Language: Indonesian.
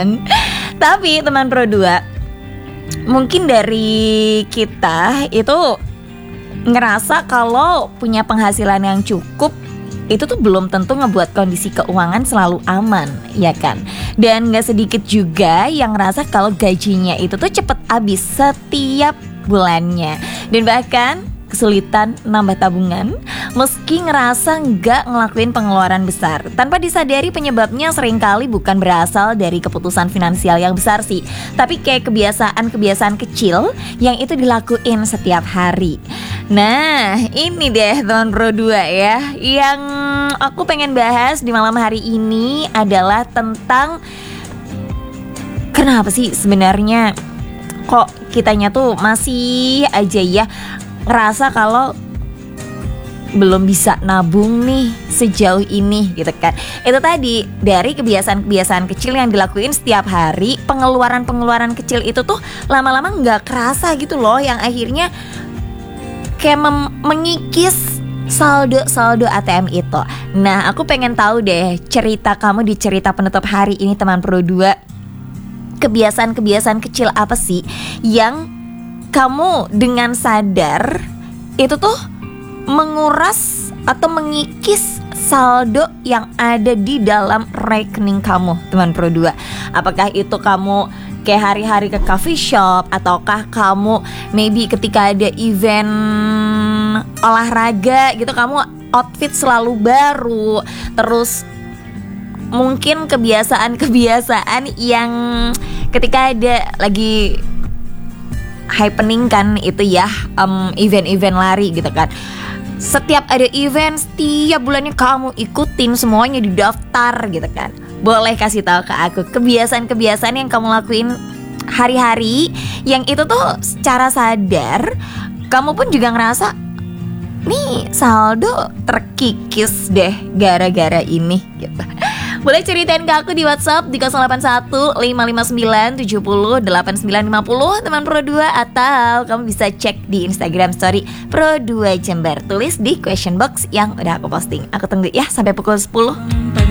kan. Tapi teman Pro 2, mungkin dari kita itu ngerasa kalau punya penghasilan yang cukup itu tuh belum tentu ngebuat kondisi keuangan selalu aman, ya kan? Dan gak sedikit juga yang ngerasa kalau gajinya itu tuh cepet habis setiap bulannya. Dan bahkan kesulitan nambah tabungan meski ngerasa nggak ngelakuin pengeluaran besar. Tanpa disadari penyebabnya seringkali bukan berasal dari keputusan finansial yang besar sih, tapi kayak kebiasaan-kebiasaan kecil yang itu dilakuin setiap hari. Nah, ini deh teman Pro 2 ya, yang aku pengen bahas di malam hari ini adalah tentang kenapa sih sebenarnya kok kitanya tuh masih aja ya ngerasa kalau belum bisa nabung nih sejauh ini gitu kan. Itu tadi dari kebiasaan-kebiasaan kecil yang dilakuin setiap hari, pengeluaran-pengeluaran kecil itu tuh lama-lama gak kerasa gitu loh, yang akhirnya kayak mengikis saldo ATM itu. Nah, aku pengen tahu deh cerita kamu di cerita penutup hari ini teman Pro 2. Kebiasaan-kebiasaan kecil apa sih yang kamu dengan sadar itu tuh menguras atau mengikis saldo yang ada di dalam rekening kamu teman Pro 2. Apakah itu kamu kayak hari-hari ke coffee shop, ataukah kamu maybe ketika ada event olahraga gitu kamu outfit selalu baru. Terus mungkin kebiasaan-kebiasaan yang ketika ada lagi happening kan itu ya, event-event lari gitu kan. Setiap ada event, setiap bulannya kamu ikutin semuanya, didaftar gitu kan. Boleh kasih tahu ke aku kebiasaan-kebiasaan yang kamu lakuin hari-hari yang itu tuh secara sadar kamu pun juga ngerasa nih saldo terkikis deh gara-gara ini gitu. Boleh ceritain ke aku di WhatsApp di 081 559 70 8950 teman Pro 2, atau kamu bisa cek di Instagram story Pro 2 Jember. Tulis di question box yang udah aku posting. Aku tunggu ya sampai pukul 10.